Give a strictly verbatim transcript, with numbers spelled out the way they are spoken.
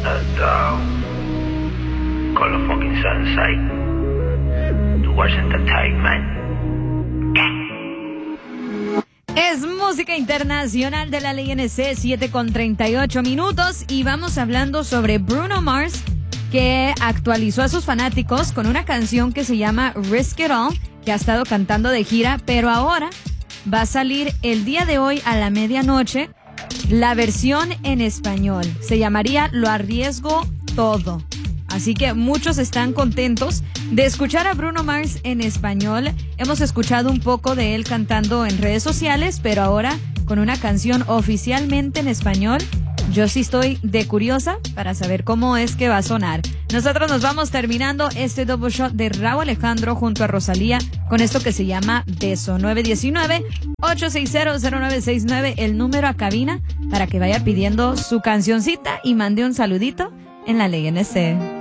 uh, call the fucking sunset. To Washington Tight, man. Es música internacional de la Ley N C, siete con treinta y ocho minutos, y vamos hablando sobre Bruno Mars, que actualizó a sus fanáticos con una canción que se llama Risk It All, que ha estado cantando de gira, pero ahora va a salir el día de hoy a la medianoche la versión en español. Se llamaría Lo Arriesgo Todo. Así que muchos están contentos de escuchar a Bruno Mars en español. Hemos escuchado un poco de él cantando en redes sociales, pero ahora con una canción oficialmente en español. Yo sí estoy de curiosa para saber cómo es que va a sonar. Nosotros nos vamos terminando este double shot de Rauw Alejandro junto a Rosalía con esto que se llama Beso. nueve uno nueve, ocho seis cero, cero nueve seis nueve, el número a cabina para que vaya pidiendo su cancioncita y mande un saludito en la Ley N C.